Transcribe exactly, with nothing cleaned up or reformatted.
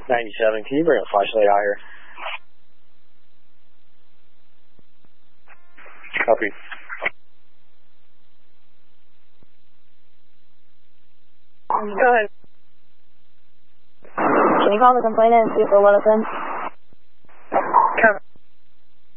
ninety-seven, can you bring a flashlight out here? Copy. Go ahead. Can you call the complainant and see if we'll let us in?